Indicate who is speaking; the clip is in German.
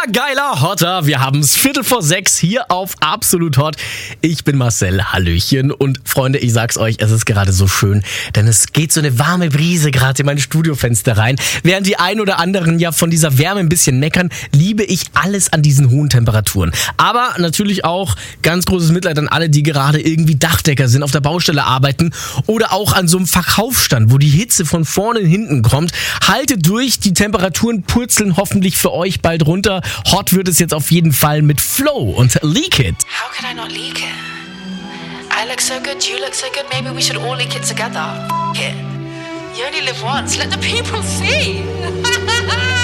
Speaker 1: geiler, hotter. Wir haben's 5:45 hier auf Absolut Hot. Ich bin Marcel, hallöchen. Und Freunde, ich sag's euch, es ist gerade so schön, denn es geht so eine warme Brise gerade in mein Studiofenster rein. Während die ein oder anderen ja von dieser Wärme ein bisschen meckern, liebe ich alles an diesen hohen Temperaturen. Aber natürlich auch ganz großes Mitleid an alle, die gerade irgendwie Dachdecker sind, auf der Baustelle arbeiten oder auch an so einem Verkaufsstand, wo die Hitze von vorne und hinten kommt. Haltet durch, die Temperaturen purzeln hoffentlich für euch bald runter. Hot wird es jetzt auf jeden Fall mit Flow und Leak It.
Speaker 2: How can I not leak it? I look so good, you look so good, maybe we should all leak it together. F*** it. You only live once, let the people see.